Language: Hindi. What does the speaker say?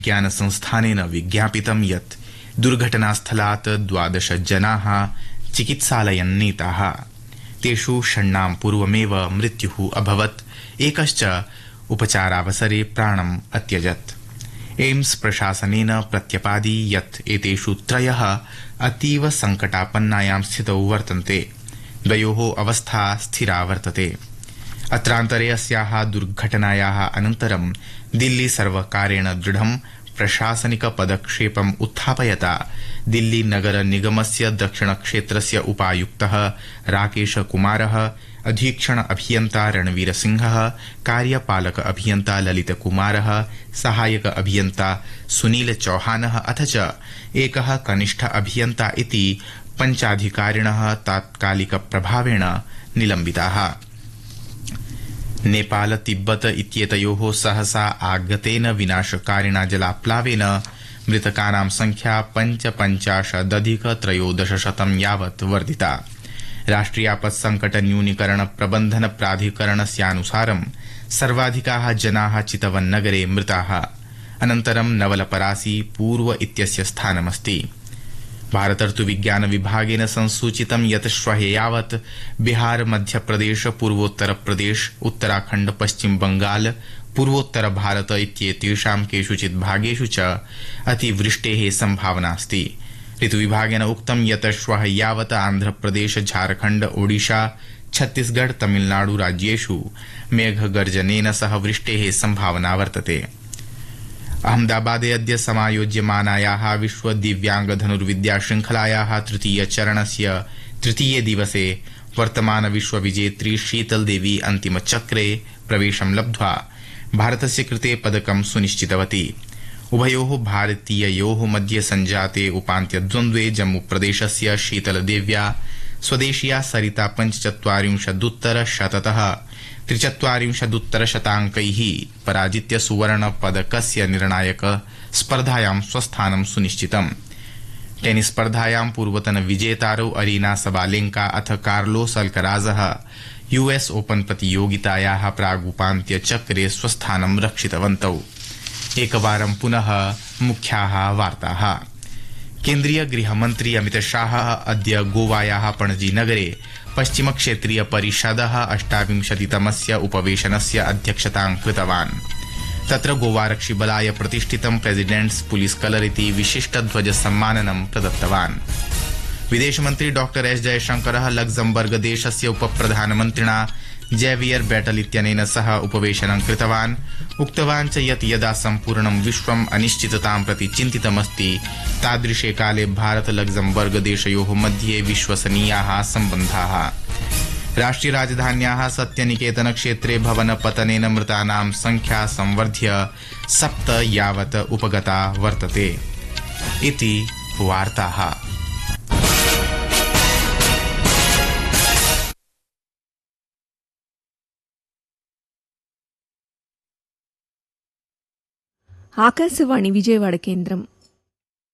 ज्ञानसंस्थानेन विज्ञापितं यत् दुर्घटनास्थलात् 12 जनाः चिकित्सालयं नीताः। तेषु 6 पूर्वमेव मृत्युः अभवत्, एकश्च उपचारावसरे प्राणम् अत्यजत्। एम्स प्रशासनेन प्रत्यपादि यत् एतेषु 3 अतीव संकटापन्नायां स्थितौ वर्तन्ते। द्वयोः अवस्था स्थिरा वर्तते। अत्रान्तरे अस्याः दुर्घटनायाः अनन्तरं दिल्ली सर्वकारेण दृढं प्रशासनिक पदक्षेपम् उत्थापयता दिल्ली नगर निगमस्य दक्षिणक्षेत्रस्य उपायुक्तः राकेश कुमारः, अधीक्षण अभियन्ता रणवीर सिंहः, कार्यपालक अभियन्ता ललित कुमारः, सहायक अभियन्ता सुनील चौहानः अथ च एकः कनिष्ठ अभियन्ता इति 5 अधिकारिणः तात्कालिक प्रभावेण निलम्बिताः। नेपाल तिब्बत इत्येतयोः सहसा आगतेन विनाशकारिणा जलाप्लावेन मृतकानां संख्या 55,1300 यावत् वर्धिता। राष्ट्रियापत्संकट न्यूनीकरण प्रबन्धन प्राधिकरणस्यानुसारं सर्वाधिकाः जनाः चितवन नगरे मृताः, अनन्तरं नवलपरासी पूर्व इत्यस्य स्थानमस्ति। भारत ऋतुविज्ञान विभागेन संसूचितं यत् श्वः यावत् बिहार, मध्यप्रदेश, पूर्वोत्तर प्रदेश, उत्तराखण्ड, पश्चिम बंगाल, पूर्वोत्तर भारत इत्येतेषां केषुचित् भागेषु च अतिवृष्टेः संभावनास्ति। ऋतुविभागेन उक्तं यत् श्वः यावत् आन्ध्रप्रदेश, झारखण्ड, ओडिशा, छत्तीसगढ़, तमिलनाडु राज्येषु मेघगर्जनेन सह वृष्टेः संभावना वर्तते। अहमदाबादे अद्य समायोज्यमानायाः विश्व दिव्यांग धनुर्विद्या श्रृंखलायाः तृतीय चरणस्य तृतीये दिवसे वर्तमान विश्व विजेत्री शीतल देवी अन्तिमचक्रे प्रवेशं लब्ध्वा भारतस्य कृते पदकं सुनिश्चितवती। उभयोः भारतीययोः मध्ये संजाते उपान्त्यद्वन्द्वे जम्मूप्रदेशस्य शीतल देव्या स्वदेशीया सरिता 45-उत्तर-100तः 43-उत्तर-100 पराजित्य सुवर्ण पदकस्य निर्णायक स्पर्धायां स्वस्थानं सुनिश्चितम्। टेनिस स्पर्धायां पूर्वतन विजेतारौ अरीना सबालेंका अथ कार्लोस अल्कराजः यूएस ओपन प्रतियोगितायाः प्रागुपान्त्य चक्रे स्वस्थानं रक्षितवन्तौ। एकवारं पुनः मुख्याः वार्ताः। केन्द्रीय गृहमन्त्री अमित शाह अद्य गोवायाः पणजी नगरे पश्चिम क्षेत्रीय परिषदः 28तमस्य उपवेशनस्य अध्यक्षतां कृतवान्। तत्र गोवारक्षिबलाय प्रतिष्ठितं प्रेसिडेंट्स पुलिस कलर इति विशिष्टध्वज सम्माननं प्रदत्तवान्। विदेशमन्त्री डॉक्टर एस जयशंकरः लक्जमबर्ग देशस्य उपप्रधानमन्त्रिणा जेवियर बेटल इत्यनेन सह उपवेशनं कृतवान्। उक्तवान् च यत् यदा सम्पूर्णं विश्वम् अनिश्चिततां प्रति चिन्तितमस्ति तादृशे काले भारत लक्जमबर्ग देशयोः मध्ये विश्वसनीयाः सम्बन्धाः। राष्ट्रिय राजधान्याः सत्यनिकेतन क्षेत्रे भवन पतनेन मृतानां संख्या संवर्ध्य 7 यावत् उपगता वर्तते। इति वार्ताः। ఆకాశవాణి విజయవాడ కేంద్రం